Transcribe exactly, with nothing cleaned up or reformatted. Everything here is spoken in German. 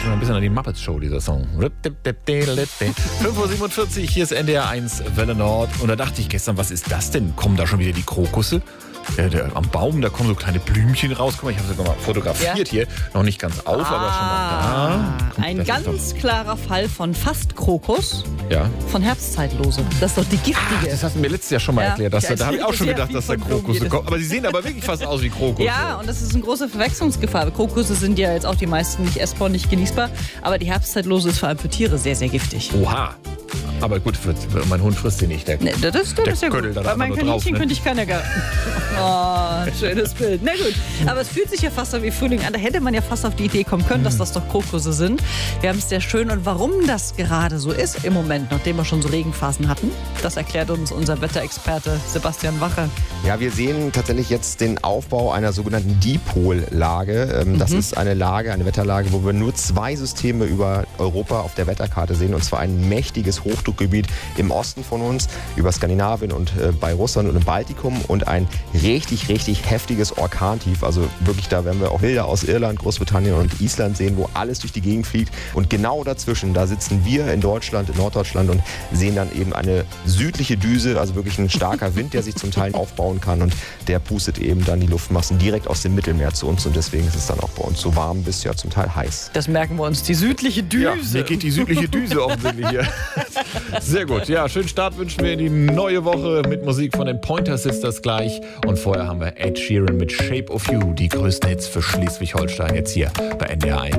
mich ein bisschen an die Muppets Show, dieser Song. fünf Uhr siebenundvierzig, hier ist N D R eins Welle Nord. Und da dachte ich gestern, was ist das denn? Kommen da schon wieder die Krokusse? Der, der, am Baum, da kommen so kleine Blümchen raus. Guck mal, ich habe sogar mal fotografiert ja. hier. Noch nicht ganz auf, ah, aber schon mal da. Guck, ein ganz klarer Fall von Fastkrokus. Ja. Von Herbstzeitlose. Das ist doch die giftige. Ah, das hast du mir letztes Jahr schon mal ja. erklärt. Dass da da habe ich auch schon gedacht, dass da Krokusse kommen. Aber sie sehen aber wirklich fast aus wie Krokusse. Ja, und das ist eine große Verwechslungsgefahr. Krokusse sind ja jetzt auch die meisten nicht essbar, nicht genießbar. Aber die Herbstzeitlose ist vor allem für Tiere sehr, sehr giftig. Oha. Aber gut, für, mein Hund frisst sie nicht. Der, nee, das ist, das der ist ja gut. Bei meinem Kaninchen drauf, ne? könnte ich keiner gar. Oh, schönes Bild. Na gut, aber es fühlt sich ja fast so wie Frühling an. Da hätte man ja fast auf die Idee kommen können, dass das doch Krokusse sind. Wir haben es sehr schön. Und warum das gerade so ist im Moment, nachdem wir schon so Regenphasen hatten, das erklärt uns unser Wetterexperte Sebastian Wache. Ja, wir sehen tatsächlich jetzt den Aufbau einer sogenannten Dipollage. Das mhm. ist eine Lage, eine Wetterlage, wo wir nur zwei Systeme über Europa auf der Wetterkarte sehen. Und zwar ein mächtiges Hochdruckgebiet im Osten von uns, über Skandinavien und äh, bei Russland und im Baltikum und ein richtig, richtig heftiges Orkantief. Also wirklich, da werden wir auch Bilder aus Irland, Großbritannien und Island sehen, wo alles durch die Gegend fliegt. Und genau dazwischen, da sitzen wir in Deutschland, in Norddeutschland und sehen dann eben eine südliche Düse, also wirklich ein starker Wind, der sich zum Teil aufbauen kann und der pustet eben dann die Luftmassen direkt aus dem Mittelmeer zu uns und deswegen ist es dann auch bei uns so warm bis ja zum Teil heiß. Das merken wir uns, die südliche Düse. Ja, mir geht die südliche Düse offensichtlich hier. Sehr gut. Ja, schönen Start wünschen wir in die neue Woche mit Musik von den Pointer Sisters gleich. Und vorher haben wir Ed Sheeran mit Shape of You, die größten Hits für Schleswig-Holstein jetzt hier bei N D R eins.